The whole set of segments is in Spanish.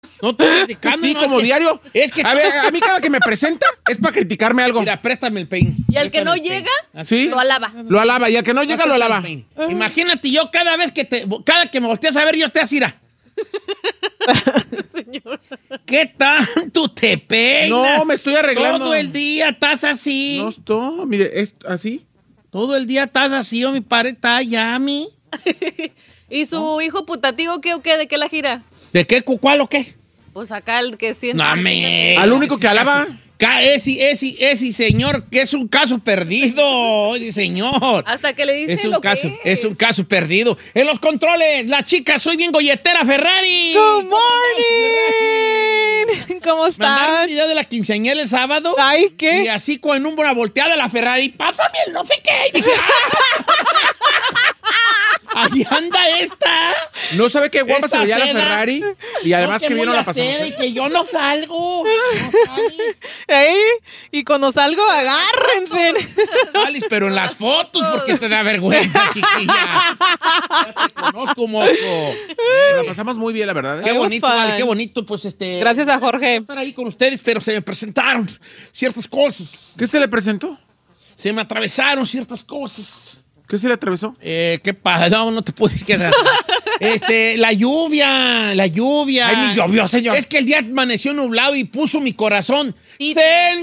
No estoy criticando. Sí, no, como es que, diario. Es que a ver, a mí cada que me presenta es para criticarme algo. Mira, préstame el peine. Y al que no Préstame el llega, peine. Sí. lo alaba. Lo alaba. Y al que no llega, lo alaba. Préstame el peine. Imagínate yo cada que me volteas a ver, yo te asira. Señor. ¿Qué tanto te peinas? No, me estoy arreglando. Todo el día estás así. No estoy, mire, es así. Todo el día estás así, o mi padre está ya, mi. ¿Y su hijo putativo qué o qué? ¿De qué la gira? ¿De qué? ¿Cuál o qué? Pues acá el que siente. No, me. Al único que alaba. Ese señor, que es un caso perdido, ese señor. Hasta que le dice Es un lo caso, que es un caso perdido. En los controles, la chica, soy bien golletera, Ferrari. Good morning. ¿Cómo Mandaron un están? video de la quinceañera el sábado. Ay, ¿qué? Y así con una volteada la Ferrari, pásame el no sé qué. Y dije, ahí anda esta. No sabe qué guapa Esta se veía la seda. Ferrari. Y además No, que vino voy a la pasamos. hacer? Y que yo no salgo. Y cuando salgo, agárrense. Alice, pero en las fotos, porque te da vergüenza, chiquilla. Ya te conozco, moco. La pasamos muy bien, la verdad. Qué It was bonito, fun. vale, qué bonito, pues Gracias a Jorge. estar ahí con ustedes, pero se me presentaron ciertas cosas. ¿Qué se le presentó? Se me atravesaron ciertas cosas. ¿Qué se le atravesó? ¿Qué pasa? No te puedes quedar. La lluvia. Ay, ni llovió, señor. Es que el día amaneció nublado y puso mi corazón Sí.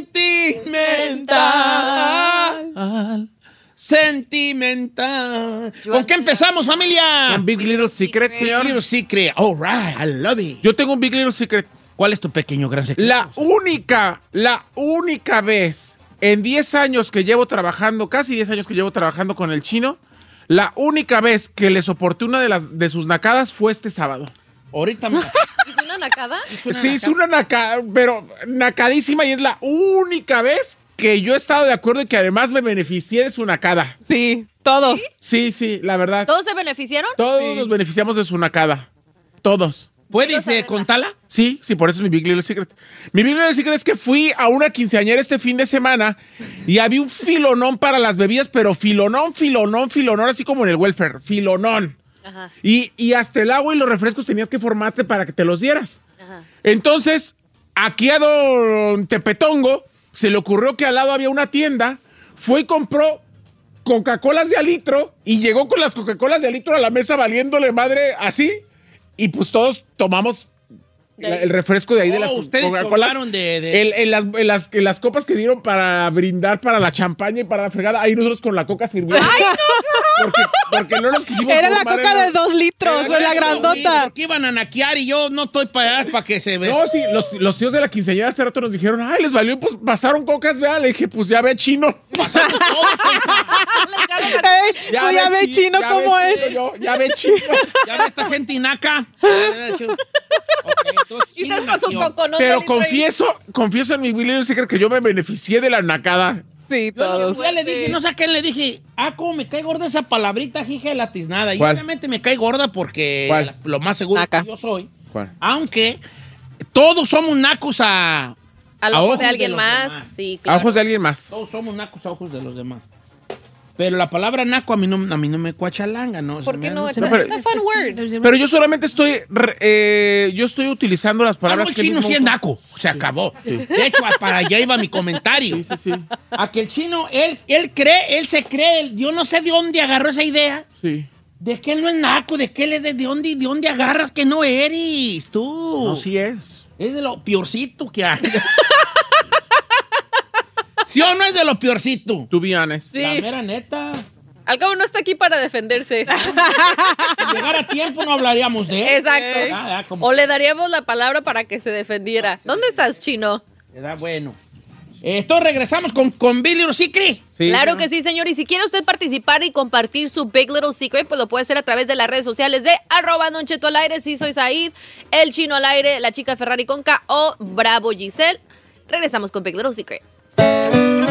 sentimental. ¿Con qué empezamos, familia? Un Big Little Secret, señor. Little secret. All right, I love it. Yo tengo un Big Little Secret. ¿Cuál es tu pequeño gran secreto? La única vez en 10 años que llevo trabajando, casi 10 años que llevo trabajando con el chino, la única vez que le soporté una de sus nacadas fue este sábado. Ahorita me... ¿Es una nacada? Sí, es una nacada, pero nacadísima, y es la única vez que yo he estado de acuerdo y que además me beneficié de su nacada. Sí, todos. Sí, la verdad. ¿Todos se beneficiaron? Todos nos beneficiamos de su nacada. Todos. ¿Puedes saberla. contarla? Sí, por eso es mi Big Little Secret. Mi Big Little Secret es que fui a una quinceañera este fin de semana y había un filonón para las bebidas, pero filonón, así como en el welfare, filonón. Ajá. Y hasta el agua y los refrescos tenías que formarte para que te los dieras. Ajá. Entonces, aquí a don Tepetongo se le ocurrió que al lado había una tienda, fue y compró Coca-Colas de a litro y llegó con las Coca-Colas de a litro a la mesa valiéndole madre así. Y pues todos tomamos el refresco de ahí de las ustedes Coca-Colas. tomaron En las copas que dieron para brindar para la champaña y para la fregada, ahí nosotros con la coca sirviendo. ¡Ay, no! Porque no nos quisimos Era la formar coca en de 2 litros, de la grandota. Porque iban a naquear y yo no estoy para allá para que se vea. No, sí, los tíos de la quinceañera hace rato nos dijeron, ay, les valió, pues pasaron cocas, vea. Le dije, pues ya ve chino. Pasamos todos. Tú ya ves chino ya cómo ve es. chino yo, ya ve chino. Ya ve esta gente inaca. Y ustedes con su coconut. Pero confieso en mi Big Little Secret que yo me beneficié de la nacada. Sí, todos. Ya le dije, no sé a qué le dije, cómo me cae gorda esa palabrita, hija de la tiznada. Y ¿Cuál? obviamente me cae gorda porque ¿Cuál? lo más seguro Naca. que yo soy. ¿Cuál? Aunque todos somos nacos a Al a ojo ojos de de alguien los más. demás. Sí, A claro. ojos de alguien más. Todos somos nacos a ojos de los demás. Pero la palabra naco a mí no me cuachalanga, ¿no? ¿Por qué no? Se It's me- a fun word. Pero yo solamente estoy utilizando las Ah, no, palabras el que él chino mismo sí es usa. naco. Se acabó. De hecho, para allá iba mi comentario. Sí. A que el chino, él se cree, yo no sé de dónde agarró esa idea. Sí. De que él no es naco, de que él es de dónde agarras que no eres, tú. No, sí es. Es de lo peorcito que hay. ¿Sí o no es de lo peorcito? To be honest. Sí. La mera neta. Al cabo no está aquí para defenderse. Si llegara a tiempo no hablaríamos de él. Exacto. Como O le daríamos la palabra para que se defendiera. ¿Dónde estás, chino? queda bueno. Entonces regresamos con Big Little Secret. Sí, Claro ¿no? que sí, señor. Y si quiere usted participar y compartir su Big Little Secret, pues lo puede hacer a través de las redes sociales de @Don Cheto al aire. Sí, soy Said, el chino al aire, la chica Ferrari con K o Bravo Giselle. Regresamos con Big Little Secret.